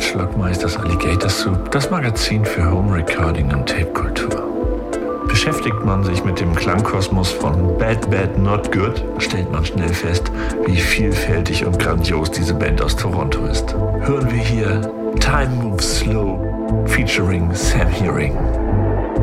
Schlockmeisters Alligator Soup, das Magazin für Home Recording und Tape-Kultur. Beschäftigt man sich mit dem Klangkosmos von Bad Bad Not Good, stellt man schnell fest, wie vielfältig und grandios diese Band aus Toronto ist. Hören wir hier Time Moves Slow featuring Sam Hearing.